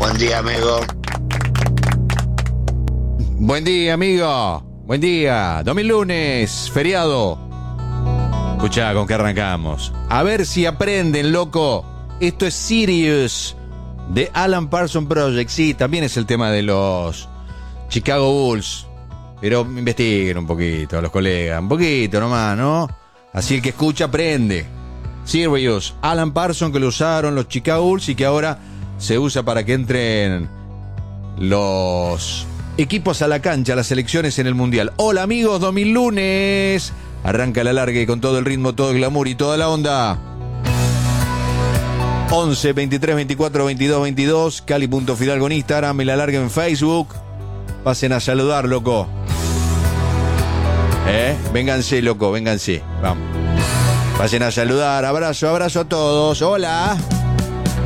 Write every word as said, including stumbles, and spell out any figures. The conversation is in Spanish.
Buen día, amigo. Buen día, amigo. Buen día. Domingo lunes, feriado. Escuchá, con qué arrancamos. A ver si aprenden, loco. Esto es Sirius de Alan Parsons Project. Sí, también es el tema de los Chicago Bulls. Pero investiguen un poquito, los colegas. Un poquito nomás, ¿no? Así el que escucha aprende. Sirius, Alan Parsons, que lo usaron los Chicago Bulls y que ahora se usa para que entren los equipos a la cancha, las selecciones en el Mundial. Hola amigos, domingo lunes. Arranca la larga y con todo el ritmo, todo el glamour y toda la onda. once, veintitrés, veinticuatro, veintidós, veintidós. Cali.fidalgo en Instagram y la larga en Facebook. Pasen a saludar, loco. ¿Eh? Vénganse, loco, vénganse. Vamos. Pasen a saludar. Abrazo, abrazo a todos. Hola.